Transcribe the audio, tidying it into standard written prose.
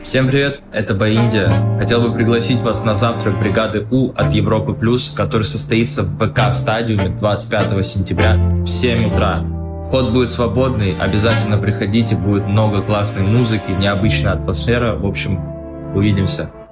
Всем привет, это Баиндия. Хотел бы пригласить вас на завтрак бригады У от Европы Плюс, который состоится в ВК-стадиуме 25 сентября в 7 утра. Вход будет свободный, обязательно приходите, будет много классной музыки, необычная атмосфера. В общем, увидимся.